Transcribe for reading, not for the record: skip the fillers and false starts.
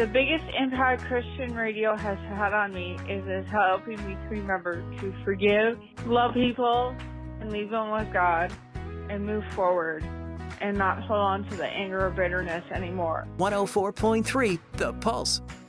The biggest impact Christian radio has had on me is helping me to remember to forgive, love people, and leave them with God, and move forward, and not hold on to the anger or bitterness anymore. 104.3 The Pulse.